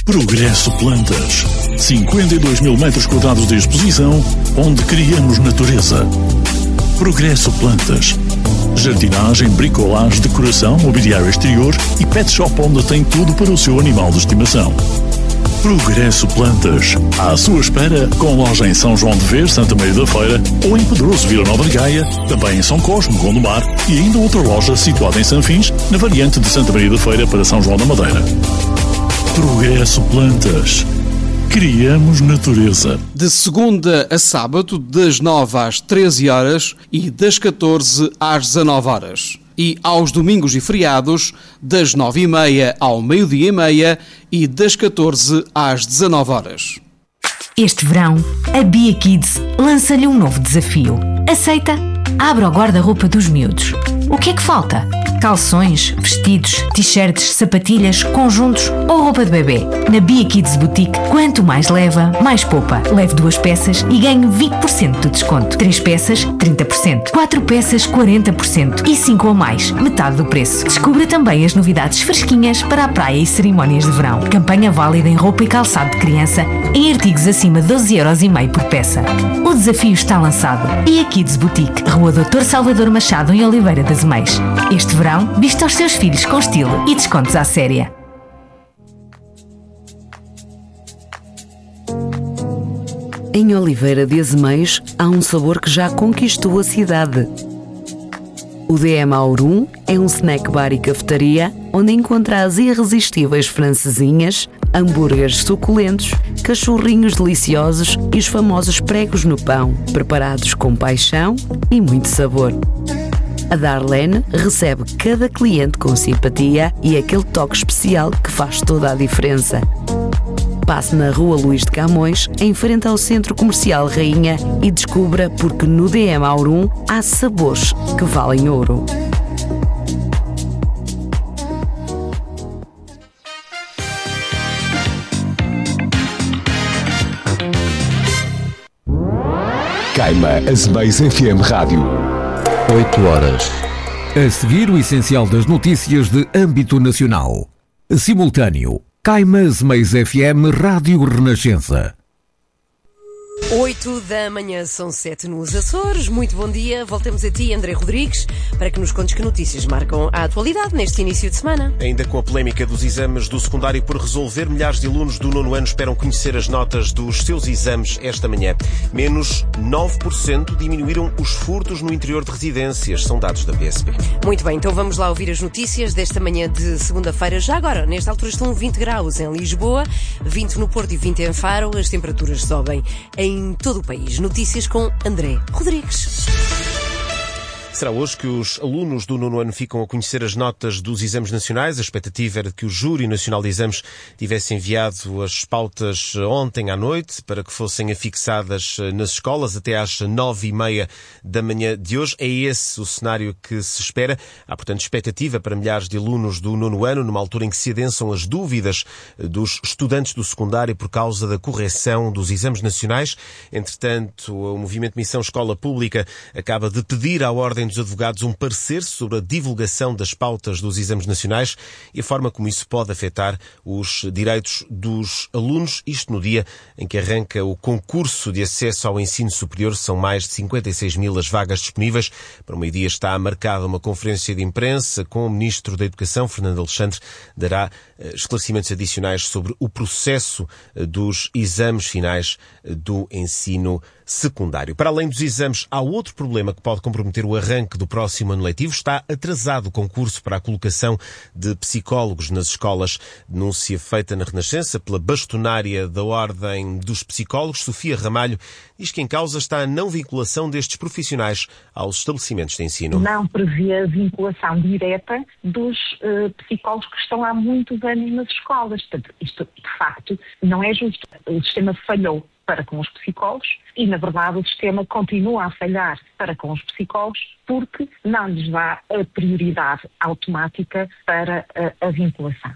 Progresso Plantas. 52 mil metros quadrados de exposição, onde criamos natureza. Progresso Plantas. Jardinagem, bricolagem, decoração, mobiliário exterior e pet shop onde tem tudo para o seu animal de estimação. Progresso Plantas. À sua espera, com loja em São João de Ver, Santa Maria da Feira, ou em Pedroso, Vila Nova de Gaia, também em São Cosme, Gondomar, e ainda outra loja situada em Sanfins, na variante de Santa Maria da Feira para São João da Madeira. Progresso Plantas. Criamos natureza. De segunda a sábado, das 9 às 13 horas e das 14 às 19 horas. E aos domingos e feriados, das 9h30 ao meio-dia e meia e das 14 às 19 horas. Este verão, a Bia Kids lança-lhe um novo desafio. Aceita? Abra o guarda-roupa dos miúdos. O que é que falta? Calções, vestidos, t-shirts, sapatilhas, conjuntos ou roupa de bebê. Na Bia Kids Boutique, quanto mais leva, mais poupa. Leve 2 peças e ganhe 20% de desconto. 3 peças, 30%. 4 peças, 40%. E 5 ou mais, metade do preço. Descubra também as novidades fresquinhas para a praia e cerimónias de verão. Campanha válida em roupa e calçado de criança, em artigos acima de 12,5€ por peça. O desafio está lançado. Bia Kids Boutique, Rua Dr. Salvador Machado, em Oliveira das Meias. Este verão, vista os seus filhos com estilo e descontos à séria. Em Oliveira de Azemeios há um sabor que já conquistou a cidade. O DM Aurum é um snack bar e cafetaria onde encontra as irresistíveis francesinhas, hambúrgueres suculentos, cachorrinhos deliciosos e os famosos pregos no pão, preparados com paixão e muito sabor. A Darlene recebe cada cliente com simpatia e aquele toque especial que faz toda a diferença. Passe na Rua Luís de Camões, em frente ao Centro Comercial Rainha, e descubra porque no DM Aurum há sabores que valem ouro. Caima Azemeios FM Rádio. 8 horas. A seguir, o essencial das notícias de âmbito nacional. Simultâneo. Caima Azemeios FM Rádio Renascença. 8 da manhã, são 7 nos Açores. Muito bom dia. Voltamos a ti, André Rodrigues, para que nos contes que notícias marcam a atualidade neste início de semana. Ainda com a polémica dos exames do secundário por resolver, milhares de alunos do 9º ano esperam conhecer as notas dos seus exames esta manhã. Menos 9% diminuíram os furtos no interior de residências, são dados da PSP. Muito bem, então vamos lá ouvir as notícias desta manhã de segunda-feira. Já agora, nesta altura estão 20 graus em Lisboa, 20 no Porto e 20 em Faro. As temperaturas sobem em todo o país. Notícias com André Rodrigues. Será hoje que os alunos do 9º ano ficam a conhecer as notas dos exames nacionais. A expectativa era de que o Júri Nacional de Exames tivesse enviado as pautas ontem à noite para que fossem afixadas nas escolas até às 9h30 da manhã de hoje. É esse o cenário que se espera. Há, portanto, expectativa para milhares de alunos do 9º ano, numa altura em que se adensam as dúvidas dos estudantes do secundário por causa da correção dos exames nacionais. Entretanto, o Movimento Missão Escola Pública acaba de pedir à Ordem dos Advogados um parecer sobre a divulgação das pautas dos exames nacionais e a forma como isso pode afetar os direitos dos alunos. Isto no dia em que arranca o concurso de acesso ao ensino superior. São mais de 56 mil as vagas disponíveis. Para o meio-dia está marcada uma conferência de imprensa com o Ministro da Educação, Fernando Alexandre, dará esclarecimentos adicionais sobre o processo dos exames finais do ensino secundário. Para além dos exames, há outro problema que pode comprometer o arranque do próximo ano letivo. Está atrasado o concurso para a colocação de psicólogos nas escolas. Denúncia feita na Renascença pela bastonária da Ordem dos Psicólogos, Sofia Ramalho, diz que em causa está a não vinculação destes profissionais aos estabelecimentos de ensino. Não prevê a vinculação direta dos psicólogos que estão há muitos anos nas escolas. Portanto, isto, de facto, não é justo. O sistema falhou para com os psicólogos e, na verdade, o sistema continua a falhar para com os psicólogos porque não lhes dá a prioridade automática para a vinculação.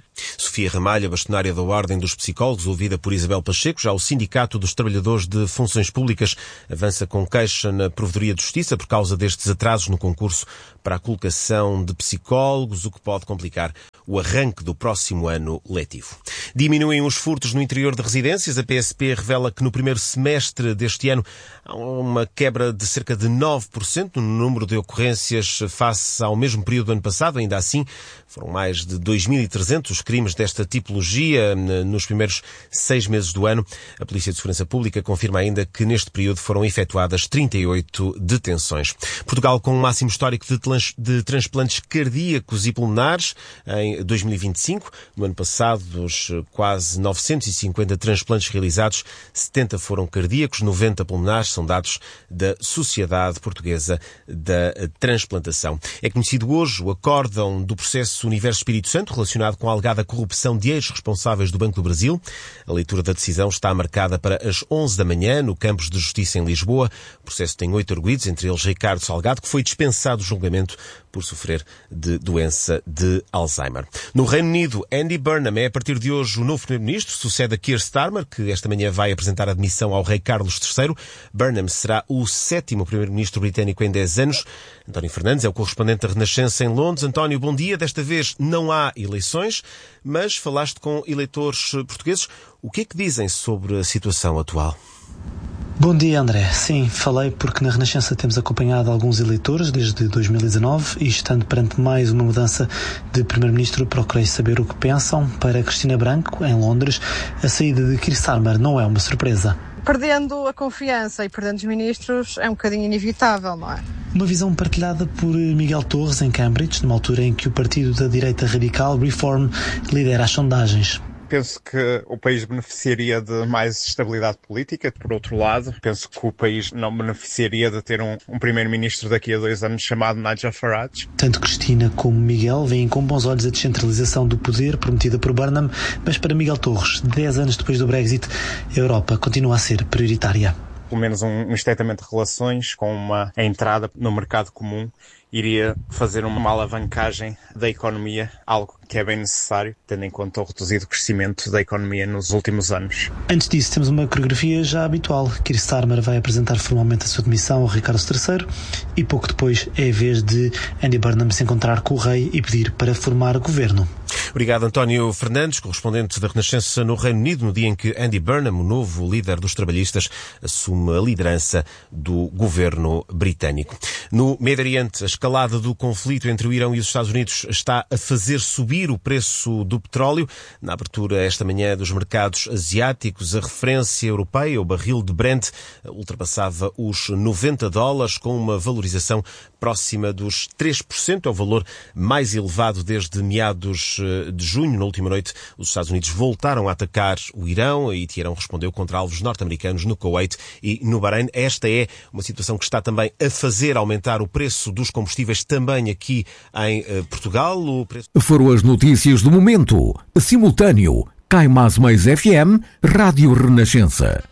Sofia Ramalho, bastonária da Ordem dos Psicólogos, ouvida por Isabel Pacheco. Já o Sindicato dos Trabalhadores de Funções Públicas avança com queixa na Provedoria de Justiça por causa destes atrasos no concurso para a colocação de psicólogos, o que pode complicar o arranque do próximo ano letivo. Diminuem os furtos no interior de residências. A PSP revela que no primeiro semestre deste ano há uma quebra de cerca de 9% no número de ocorrências face ao mesmo período do ano passado. Ainda assim, foram mais de 2.300 os crimes desta tipologia nos primeiros 6 meses do ano. A Polícia de Segurança Pública confirma ainda que neste período foram efetuadas 38 detenções. Portugal com um máximo histórico de transplantes cardíacos e pulmonares em 2025. No ano passado, dos quase 950 transplantes realizados, 70 foram cardíacos, 90 pulmonares. São dados da Sociedade Portuguesa da Transplantação. É conhecido hoje o acórdão do processo Universo Espírito Santo relacionado com a alegada corrupção de ex-responsáveis do Banco do Brasil. A leitura da decisão está marcada para as 11 da manhã no Campos de Justiça em Lisboa. O processo tem 8 arguidos, entre eles Ricardo Salgado, que foi dispensado do julgamento por sofrer de doença de Alzheimer. No Reino Unido, Andy Burnham é a partir de hoje o novo primeiro-ministro, sucede a Keir Starmer, que esta manhã vai apresentar a demissão ao rei Carlos III. Burnham será o 7º primeiro-ministro britânico em 10 anos. António Fernandes é o correspondente da Renascença em Londres. António, bom dia. Desta vez não há eleições, mas falaste com eleitores portugueses. O que é que dizem sobre a situação atual? Bom dia, André. Sim, falei porque na Renascença temos acompanhado alguns eleitores desde 2019 e, estando perante mais uma mudança de Primeiro-Ministro, procurei saber o que pensam. Para Cristina Branco, em Londres, a saída de Keir Starmer não é uma surpresa. Perdendo a confiança e perdendo os ministros é um bocadinho inevitável, não é? Uma visão partilhada por Miguel Torres, em Cambridge, numa altura em que o partido da direita radical, Reform, lidera as sondagens. Penso que o país beneficiaria de mais estabilidade política. Por outro lado, penso que o país não beneficiaria de ter um primeiro-ministro daqui a 2 anos chamado Nigel Farage. Tanto Cristina como Miguel veem com bons olhos a descentralização do poder prometida por Burnham, mas para Miguel Torres, 10 anos depois do Brexit, a Europa continua a ser prioritária. Pelo menos um estreitamento de relações com uma entrada no mercado comum iria fazer uma alavancagem da economia, algo que é bem necessário, tendo em conta o reduzido crescimento da economia nos últimos anos. Antes disso, temos uma coreografia já habitual. Keir Starmer vai apresentar formalmente a sua demissão ao rei Carlos III e pouco depois é a vez de Andy Burnham se encontrar com o rei e pedir para formar governo. Obrigado, António Fernandes, correspondente da Renascença no Reino Unido, no dia em que Andy Burnham, o novo líder dos trabalhistas, assume a liderança do governo britânico. No Médio Oriente, a escalada do conflito entre o Irão e os Estados Unidos está a fazer subir o preço do petróleo. Na abertura esta manhã dos mercados asiáticos, a referência europeia, o barril de Brent, ultrapassava os $90, com uma valorização próxima dos 3%, é o valor mais elevado desde meados de junho. Na última noite, os Estados Unidos voltaram a atacar o Irão e Teherão respondeu contra alvos norte-americanos no Kuwait e no Bahrein. Esta é uma situação que está também a fazer aumentar o preço dos combustíveis também aqui em Portugal. Foram as notícias do momento. Simultâneo. Caimás Mais FM, Rádio Renascença.